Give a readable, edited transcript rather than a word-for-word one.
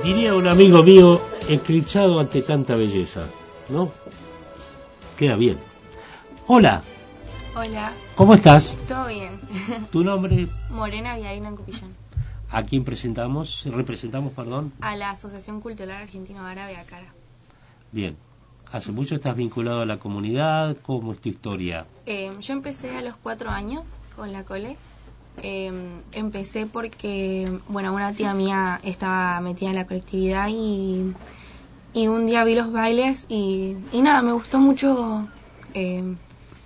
Diría un amigo mío, eclipsado ante tanta belleza, ¿no? Queda bien. Hola, Hola, ¿cómo estás? ¿todo bien? ¿Tu nombre? Morena Viaina en Cupillón. ¿A quién representamos, perdón? A la Asociación Cultural Argentino-Árabe Acara. Bien. ¿Hace mucho estás vinculado a la comunidad? ¿Cómo es tu historia? Yo empecé a los 4 años con la cole. Empecé porque, bueno, una tía mía estaba metida en la colectividad y un día vi los bailes y nada, me gustó mucho